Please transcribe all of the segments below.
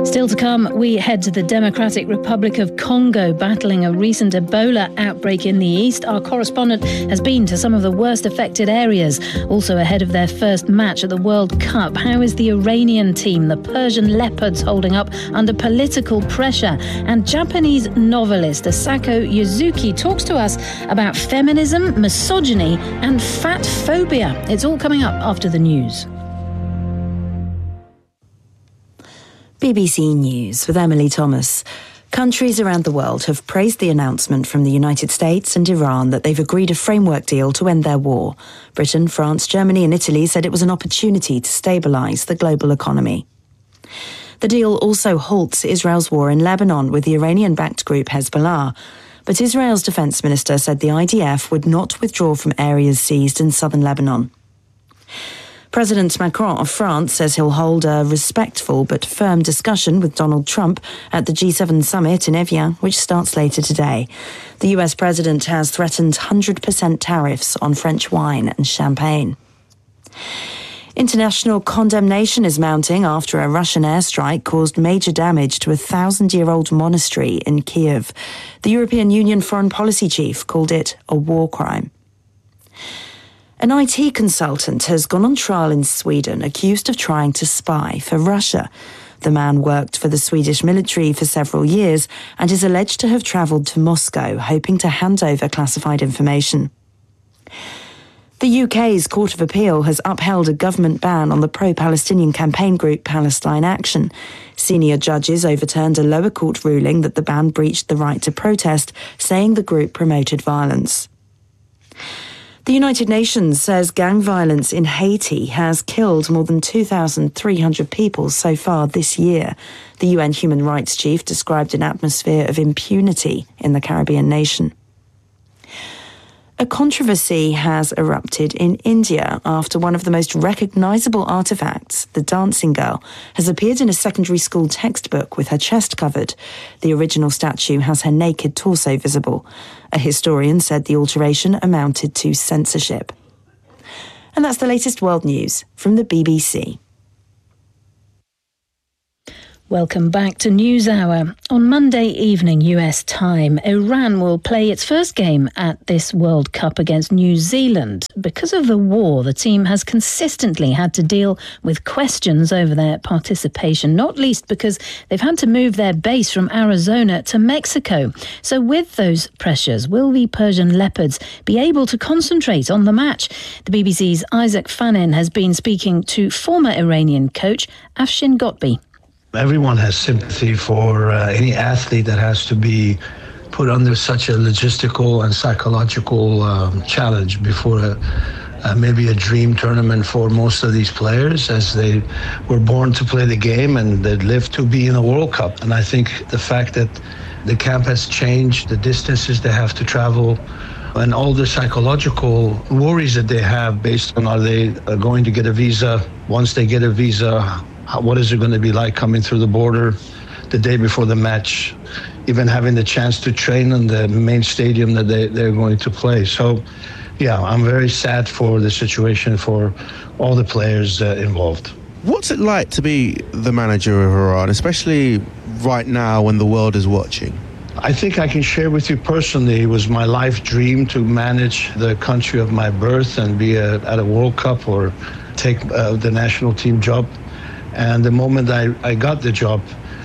Still to come, we head to the Democratic Republic of Congo, battling a recent Ebola outbreak in the east. Our correspondent has been to some of the worst affected areas. Also ahead of their first match at the World Cup, how is the Iranian team, the Persian Leopards, holding up under political pressure? And Japanese novelist Asako Yuzuki talks to us about feminism, misogyny and fat phobia. It's all coming up after the news. BBC News with Emily Thomas. Countries around the world have praised the announcement from the United States and Iran that they've agreed a framework deal to end their war. Britain, France, Germany and Italy said it was an opportunity to stabilise the global economy. The deal also halts Israel's war in Lebanon with the Iranian-backed group Hezbollah. But Israel's defence minister said the IDF would not withdraw from areas seized in southern Lebanon. President Macron of France says he'll hold a respectful but firm discussion with Donald Trump at the G7 summit in Evian, which starts later today. The US president has threatened 100% tariffs on French wine and champagne. International condemnation is mounting after a Russian airstrike caused major damage to a 1,000-year-old monastery in Kiev. The European Union foreign policy chief called it a war crime. An IT consultant has gone on trial in Sweden accused of trying to spy for Russia. The man worked for the Swedish military for several years and is alleged to have travelled to Moscow hoping to hand over classified information. The UK's Court of Appeal has upheld a government ban on the pro-Palestinian campaign group Palestine Action. Senior judges overturned a lower court ruling that the ban breached the right to protest, saying the group promoted violence. The United Nations says gang violence in Haiti has killed more than 2,300 people so far this year. The UN Human Rights Chief described an atmosphere of impunity in the Caribbean nation. A controversy has erupted in India after one of the most recognisable artefacts, the dancing girl, has appeared in a secondary school textbook with her chest covered. The original statue has her naked torso visible. A historian said the alteration amounted to censorship. And that's the latest world news from the BBC. Welcome back to NewsHour. On Monday evening US time, Iran will play its first game at this World Cup against New Zealand. Because of the war, the team has consistently had to deal with questions over their participation, not least because they've had to move their base from Arizona to Mexico. So with those pressures, will the Persian Leopards be able to concentrate on the match? The BBC's Isaac Fanin has been speaking to former Iranian coach Afshin Ghotbi. Everyone has sympathy for any athlete that has to be put under such a logistical and psychological challenge before maybe a dream tournament for most of these players, as they were born to play the game and they live to be in a World Cup. And I think the fact that the camp has changed, the distances they have to travel, and all the psychological worries that they have based on are they going to get a visa. Once they get a visa, what is it going to be like coming through the border the day before the match, even having the chance to train in the main stadium that they're going to play. So, yeah, I'm very sad for the situation for all the players involved. What's it like to be the manager of Iran, especially right now when the world is watching? I think I can share with you personally, it was my life dream to manage the country of my birth and be at a World Cup or take the national team job. And the moment I got the job,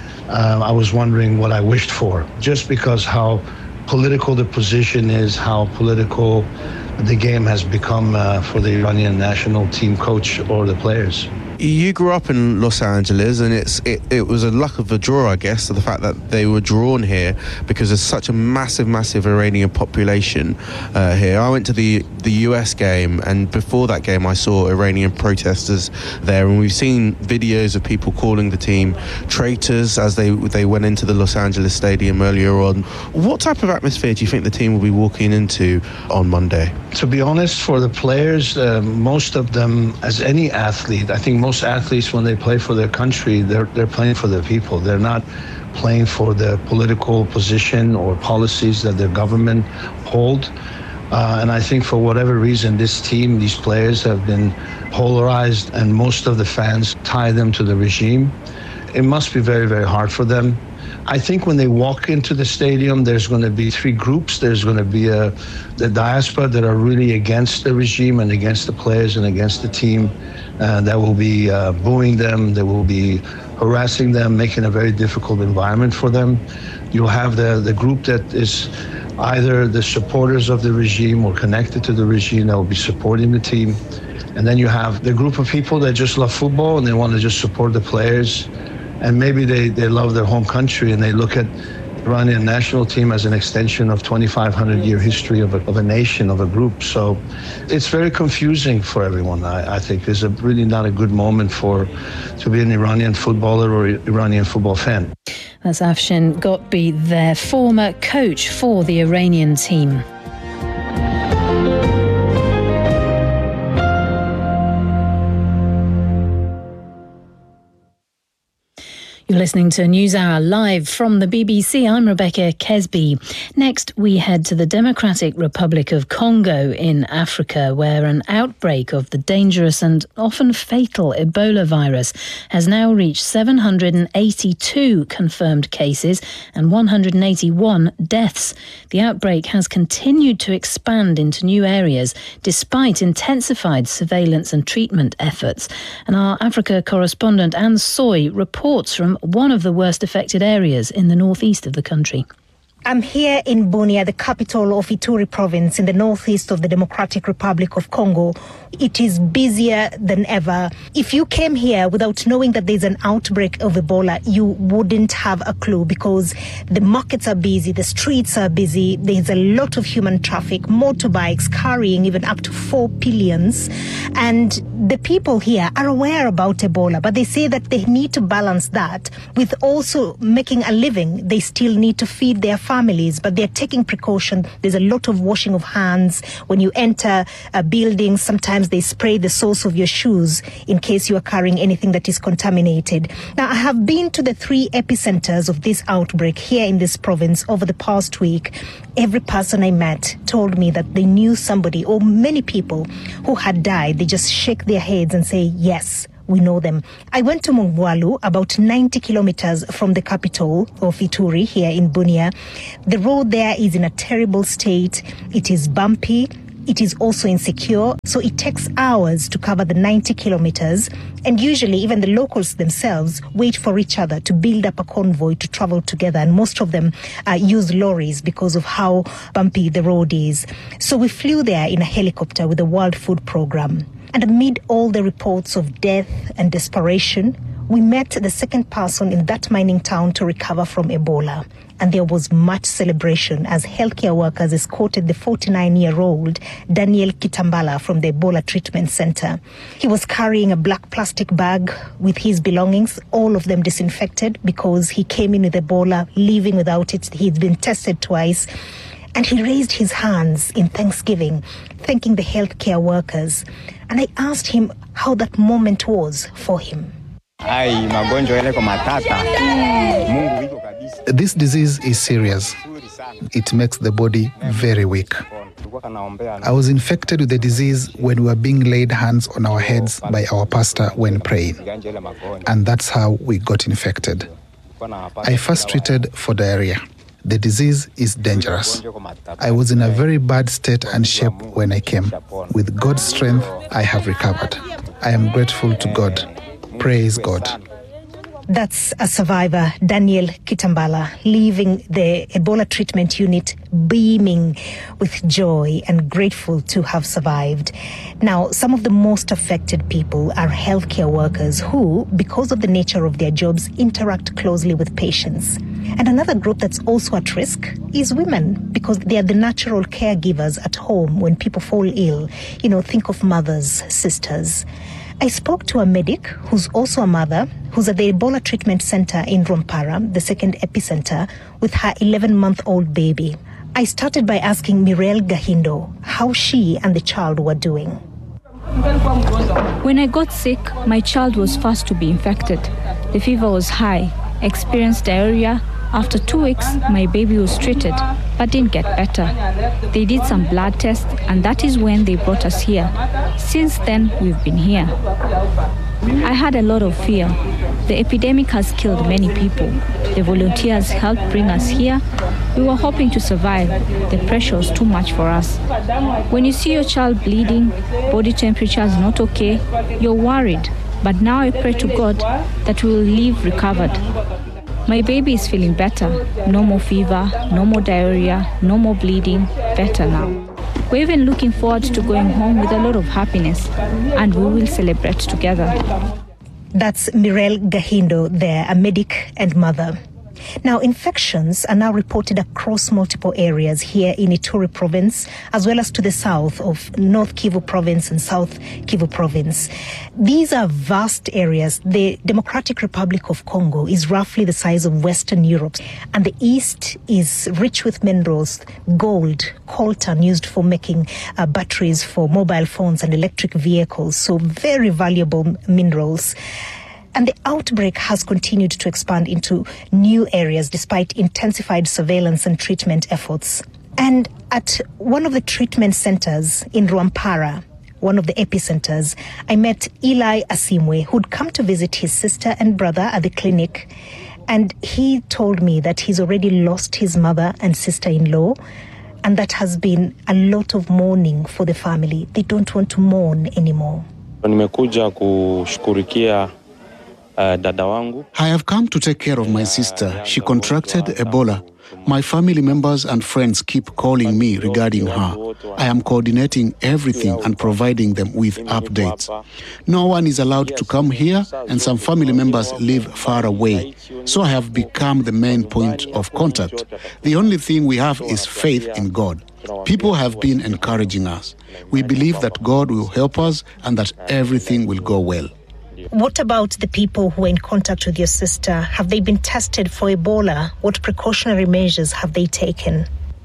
I was wondering what I wished for, just because how political the position is, how political the game has become for the Iranian national team coach or the players. You grew up in Los Angeles, and it was a luck of the draw, I guess, the fact that they were drawn here because there's such a massive Iranian population here. I went to the US game, and before that game I saw Iranian protesters there, and we've seen videos of people calling the team traitors as they went into the Los Angeles stadium earlier on. What type of atmosphere do you think the team will be walking into on Monday? To be honest, for the players, most of them, as any athlete, I think most athletes, when they play for their country, they're playing for their people. They're not playing for the political position or policies that their government hold. And I think for whatever reason, this team, these players have been polarized, and most of the fans tie them to the regime. it must be very, very hard for them. I think when they walk into the stadium, there's going to be three groups. There's going to be the diaspora that are really against the regime and against the players and against the team. That will be booing them. They will be harassing them, making a very difficult environment for them. You'll have the group that is either the supporters of the regime or connected to the regime that will be supporting the team. And then you have the group of people that just love football and they want to just support the players. And maybe they love their home country and they look at the Iranian national team as an extension of 2,500-year history of a nation, of a group. So it's very confusing for everyone, I think. It's really not a good moment to be an Iranian footballer or Iranian football fan. That's Afshin Ghotbi, their former coach for the Iranian team. You're listening to NewsHour live from the BBC. I'm Rebecca Kesby. Next, we head to the Democratic Republic of Congo in Africa, where an outbreak of the dangerous and often fatal Ebola virus has now reached 782 confirmed cases and 181 deaths. The outbreak has continued to expand into new areas despite intensified surveillance and treatment efforts. And our Africa correspondent Anne Soy reports from one of the worst affected areas in the northeast of the country. I'm here in Bunia, the capital of Ituri province in the northeast of the Democratic Republic of Congo. It is busier than ever. If you came here without knowing that there's an outbreak of Ebola, you wouldn't have a clue because the markets are busy, the streets are busy, there's a lot of human traffic, motorbikes carrying even up to 4 pillions. And the people here are aware about Ebola, but they say that they need to balance that with also making a living. They still need to feed their families, but they're taking precaution. There's a lot of washing of hands. When you enter a building, sometimes they spray the soles of your shoes in case you are carrying anything that is contaminated. Now, I have been to the 3 epicenters of this outbreak here in this province over the past week. Every person I met told me that they knew somebody or many people who had died. They just shake their heads and say, yes, we know them. I went to Mongwalu, about 90 kilometers from the capital of Ituri, here in Bunia. The road there is in a terrible state. It is bumpy. It is also insecure. So it takes hours to cover the 90 kilometers. And usually even the locals themselves wait for each other to build up a convoy to travel together. And most of them use lorries because of how bumpy the road is. So we flew there in a helicopter with the World Food Programme. And amid all the reports of death and desperation, we met the second person in that mining town to recover from Ebola. And there was much celebration as healthcare workers escorted the 49-year-old Daniel Kitambala from the Ebola treatment center. He was carrying a black plastic bag with his belongings, all of them disinfected because he came in with Ebola, leaving without it. He'd been tested twice. And he raised his hands in thanksgiving, thanking the healthcare workers. And I asked him how that moment was for him. This disease is serious. It makes the body very weak. I was infected with the disease when we were being laid hands on our heads by our pastor when praying. And that's how we got infected. I first treated for diarrhea. The disease is dangerous. I was in a very bad state and shape when I came. With God's strength, I have recovered. I am grateful to God. Praise God. That's a survivor, Daniel Kitambala, leaving the Ebola treatment unit beaming with joy and grateful to have survived. Now, some of the most affected people are healthcare workers who, because of the nature of their jobs, interact closely with patients. And another group that's also at risk is women, because they are the natural caregivers at home when people fall ill. You know, think of mothers, sisters. I spoke to a medic who's also a mother, who's at the Ebola treatment center in Rwampara, the second epicenter, with her 11-month-old baby. I started by asking Mirelle Gahindo how she and the child were doing. When I got sick, my child was first to be infected. The fever was high, experienced diarrhea. After 2 weeks, my baby was treated, but didn't get better. They did some blood tests, and that is when they brought us here. Since then, we've been here. I had a lot of fear. The epidemic has killed many people. The volunteers helped bring us here. We were hoping to survive. The pressure was too much for us. When you see your child bleeding, body temperature is not okay, you're worried. But now I pray to God that we will leave recovered. My baby is feeling better. No more fever, no more diarrhea, no more bleeding. Better now. We're even looking forward to going home with a lot of happiness, and we will celebrate together. That's Mirelle Gahindo there, a medic and mother. Now, infections are now reported across multiple areas here in Ituri province, as well as to the south of North Kivu province and South Kivu province. These are vast areas. The Democratic Republic of Congo is roughly the size of Western Europe, and the east is rich with minerals, gold, coltan used for making batteries for mobile phones and electric vehicles, so very valuable minerals. And the outbreak has continued to expand into new areas despite intensified surveillance and treatment efforts. And at one of the treatment centers in Rwampara, one of the epicenters, I met Eli Asimwe, who'd come to visit his sister and brother at the clinic. And he told me that he's already lost his mother and sister-in-law, and that has been a lot of mourning for the family. They don't want to mourn anymore. Nimekuja kushukurikia dada wangu. I have come to take care of my sister. She contracted Ebola. My family members and friends keep calling me regarding her. I am coordinating everything and providing them with updates. No one is allowed to come here, and some family members live far away. So I have become the main point of contact. The only thing we have is faith in God. People have been encouraging us. We believe that God will help us and that everything will go well. What about the people who are in contact with your sister? Have they been tested for Ebola? What precautionary measures have they taken?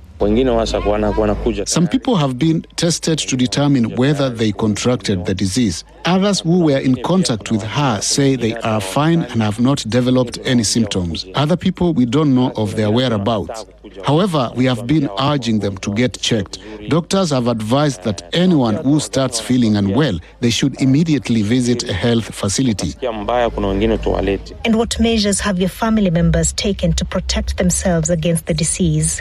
Some people have been tested to determine whether they contracted the disease. Others who were in contact with her say they are fine and have not developed any symptoms. Other people, we don't know of their whereabouts. However, we have been urging them to get checked. Doctors have advised that anyone who starts feeling unwell, they should immediately visit a health facility. And what measures have your family members taken to protect themselves against the disease?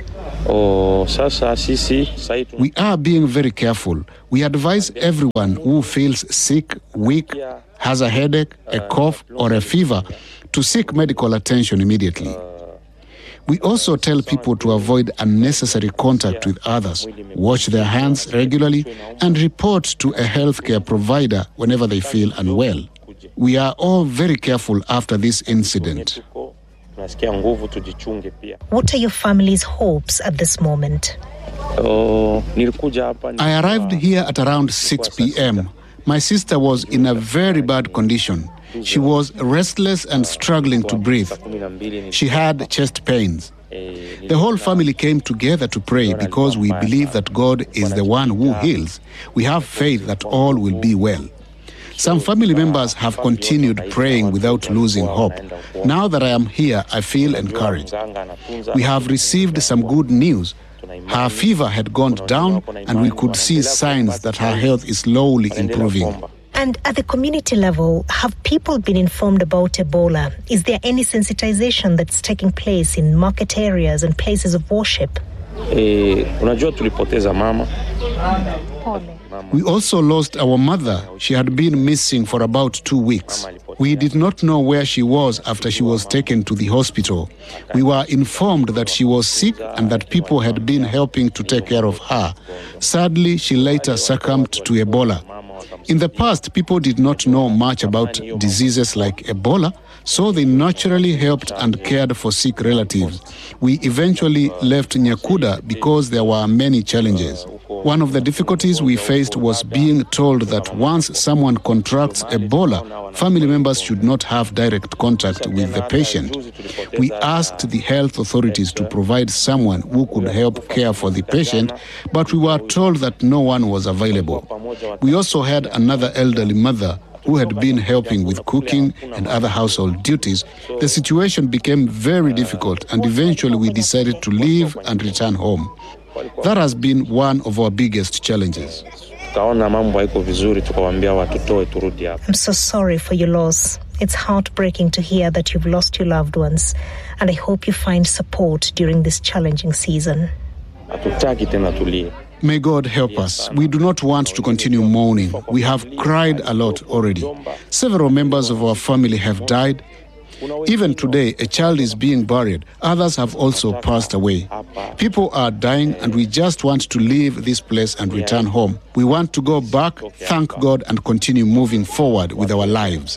We are being very careful. We advise everyone who feels sick, weak, has a headache, a cough, or a fever to seek medical attention immediately. We also tell people to avoid unnecessary contact with others, wash their hands regularly, and report to a healthcare provider whenever they feel unwell. We are all very careful after this incident. What are your family's hopes at this moment? I arrived here at around 6 p.m. My sister was in a very bad condition. She was restless and struggling to breathe. She had chest pains. The whole family came together to pray because we believe that God is the one who heals. We have faith that all will be well. Some family members have continued praying without losing hope. Now that I am here, I feel encouraged. We have received some good news. Her fever had gone down, and we could see signs that her health is slowly improving. And at the community level, have people been informed about Ebola? Is there any sensitization that's taking place in market areas and places of worship? We also lost our mother. She had been missing for about 2 weeks. We did not know where she was after she was taken to the hospital. We were informed that she was sick and that people had been helping to take care of her. Sadly, she later succumbed to Ebola. In the past, people did not know much about diseases like Ebola, so they naturally helped and cared for sick relatives. We eventually left Nyakuda because there were many challenges. One of the difficulties we faced was being told that once someone contracts Ebola, family members should not have direct contact with the patient. We asked the health authorities to provide someone who could help care for the patient, but we were told that no one was available. We also had another elderly mother who had been helping with cooking and other household duties. The situation became very difficult, and eventually we decided to leave and return home. That has been one of our biggest challenges. tukaona mambo haiko vizuri, tukawaambia watutoe turudi hapa. I'm so sorry for your loss. It's heartbreaking to hear that you've lost your loved ones, and I hope you find support during this challenging season. Hatutaki tena tulie. May God help us. We do not want to continue mourning. We have cried a lot already. Several members of our family have died. Even today, a child is being buried. Others have also passed away. People are dying, and we just want to leave this place and return home. We want to go back, thank God, and continue moving forward with our lives.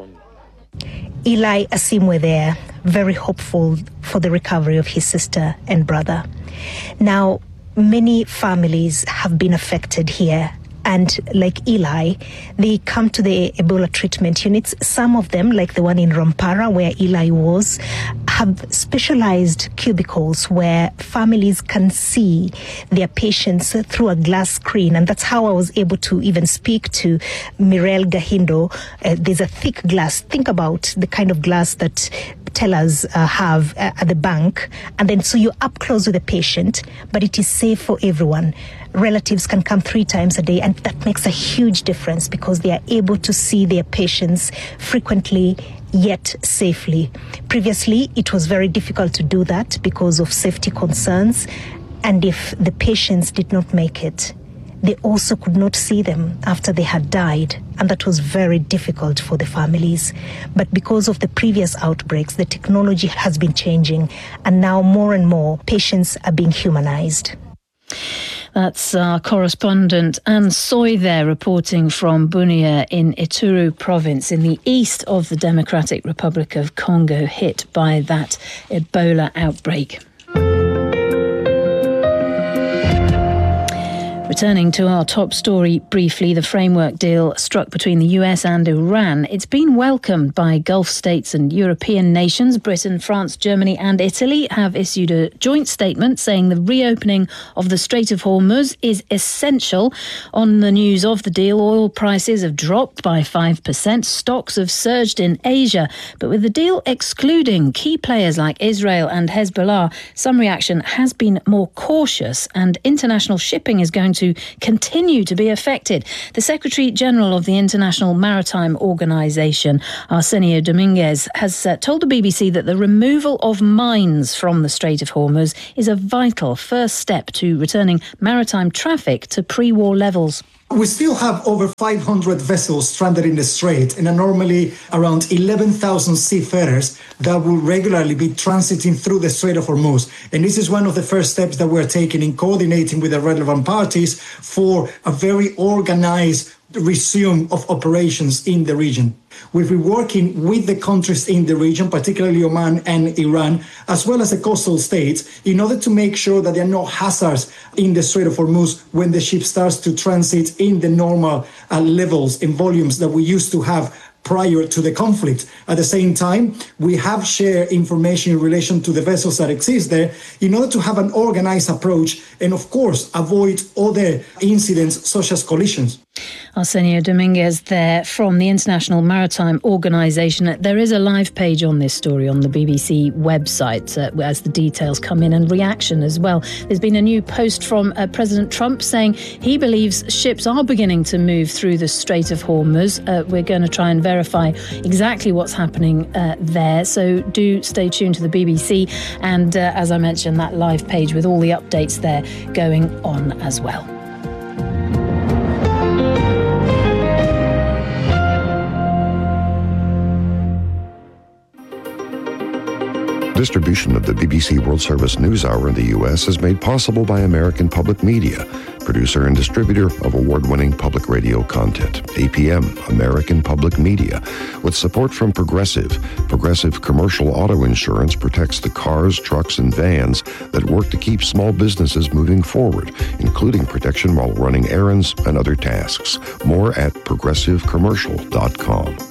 Eli Asimwe there, very hopeful for the recovery of his sister and brother. Now, many families have been affected here. And like Eli, they come to the Ebola treatment units. Some of them, like the one in Rampara, where Eli was, have specialized cubicles where families can see their patients through a glass screen. And that's how I was able to even speak to Mirel Gahindo. There's a thick glass. Think about the kind of glass that tellers have at the bank. And then so you're up close with the patient, but it is safe for everyone. Relatives can come 3 times a day, and that makes a huge difference because they are able to see their patients frequently yet safely. Previously, it was very difficult to do that because of safety concerns, and if the patients did not make it, they also could not see them after they had died, and that was very difficult for the families. But because of the previous outbreaks, the technology has been changing, and now more and more patients are being humanized. That's our correspondent Anne Soy there reporting from Bunia in Ituri province in the east of the Democratic Republic of Congo, hit by that Ebola outbreak. Returning to our top story briefly, the framework deal struck between the US and Iran. It's been welcomed by Gulf states and European nations. Britain, France, Germany and Italy have issued a joint statement saying the reopening of the Strait of Hormuz is essential. On the news of the deal, oil prices have dropped by 5%. Stocks have surged in Asia. But with the deal excluding key players like Israel and Hezbollah, some reaction has been more cautious, and international shipping is going to continue to be affected. The Secretary General of the International Maritime Organization, Arsenio Dominguez, has told the BBC that the removal of mines from the Strait of Hormuz is a vital first step to returning maritime traffic to pre-war levels. We still have over 500 vessels stranded in the strait, and normally around 11,000 seafarers that will regularly be transiting through the Strait of Hormuz. And this is one of the first steps that we're taking in coordinating with the relevant parties for a very organized resume of operations in the region. We've been working with the countries in the region, particularly Oman and Iran, as well as the coastal states, in order to make sure that there are no hazards in the Strait of Hormuz when the ship starts to transit in the normal levels and volumes that we used to have prior to the conflict. At the same time, we have shared information in relation to the vessels that exist there in order to have an organized approach and, of course, avoid other incidents such as collisions. Arsenio Dominguez there from the International Maritime Organization. There is a live page on this story on the BBC website as the details come in, and reaction as well. There's been a new post from President Trump saying he believes ships are beginning to move through the Strait of Hormuz. We're going to try and verify exactly what's happening there. So do stay tuned to the BBC. And as I mentioned, that live page with all the updates there going on as well. Distribution of the BBC World Service News Hour in the U.S. is made possible by American Public Media, producer and distributor of award-winning public radio content. APM, American Public Media, with support from Progressive. Progressive Commercial Auto Insurance protects the cars, trucks, and vans that work to keep small businesses moving forward, including protection while running errands and other tasks. More at progressivecommercial.com.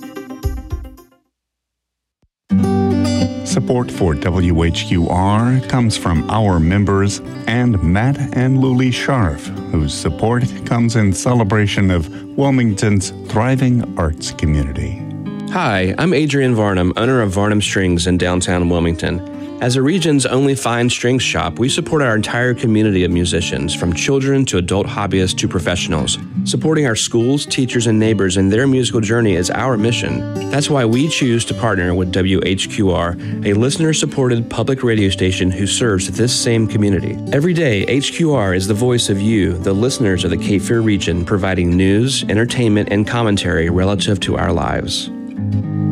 Support for WHQR comes from our members and Matt and Luli Sharf, whose support comes in celebration of Wilmington's thriving arts community. Hi, I'm Adrian Varnum, owner of Varnum Strings in downtown Wilmington. As the region's only fine strings shop, we support our entire community of musicians, from children to adult hobbyists to professionals. Supporting our schools, teachers, and neighbors in their musical journey is our mission. That's why we choose to partner with WHQR, a listener-supported public radio station who serves this same community. Every day, HQR is the voice of you, the listeners of the Cape Fear region, providing news, entertainment, and commentary relative to our lives.